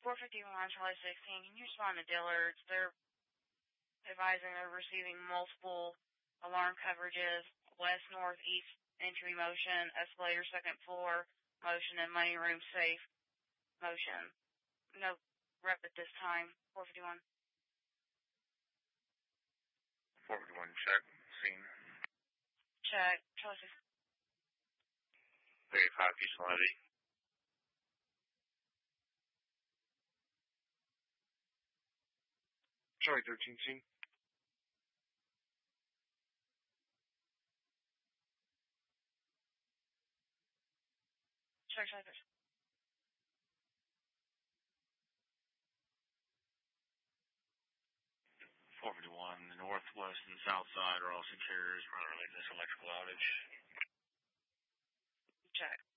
451 Charlie 16, can you respond to Dillard's? They're advising they're receiving multiple alarm coverages, west, north, east entry motion, escalator second floor motion, and money room safe motion. No rep at this time. 451. 451, check. Scene. Check. Charlie 16. 35, Houston Levy. Charlie 13, scene. Check, Charlie 13. 451, the northwest and south side are all secure as related to this electrical outage. Check.